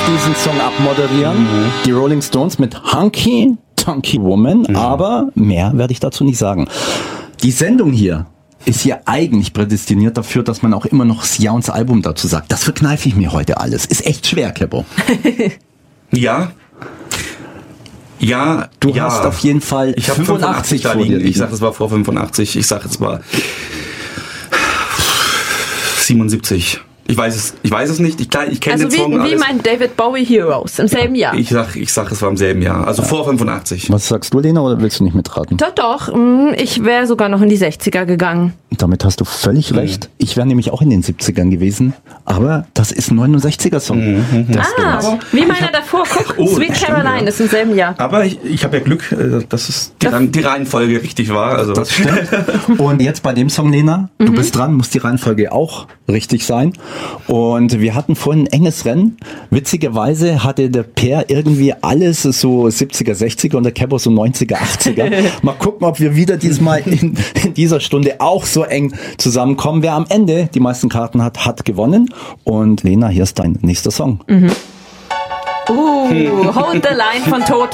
diesen Song abmoderieren. Die Rolling Stones mit Honky Tonk Woman, aber mehr werde ich dazu nicht sagen. Die Sendung hier ist hier eigentlich prädestiniert dafür, dass man auch immer noch das Jahr und das Album dazu sagt. Das verkneife ich mir heute alles. Ist echt schwer, Keppo. Ja. Ja, du hast auf jeden Fall ich 85 da liegen. Ich sag, es war vor 85. Ich sag, es war 77. Ich weiß es nicht. Ich kenne den Song. Also wie mein David Bowie Heroes im selben Jahr. Ich sag, es war im selben Jahr. Also vor 85. Was sagst du, Lena, oder willst du nicht mitraten? Doch. Ich wäre sogar noch in die 60er gegangen. Damit hast du völlig recht. Ich wäre nämlich auch in den 70ern gewesen. Aber das ist ein 69er-Song. Wie meiner davor. Guck, Sweet Caroline ist im selben Jahr. Aber ich habe ja Glück, dass es die Reihenfolge richtig war. Also. Das stimmt. Und jetzt bei dem Song, Lena, du bist dran, muss die Reihenfolge auch richtig sein. Und wir hatten vorhin ein enges Rennen. Witzigerweise hatte der Per irgendwie alles so 70er, 60er und der Keppo so 90er, 80er. Mal gucken, ob wir wieder diesmal in dieser Stunde auch so eng zusammenkommen. Wer am Ende die meisten Karten hat gewonnen. Und Lena, hier ist dein nächster Song. Hold the Line von Toto.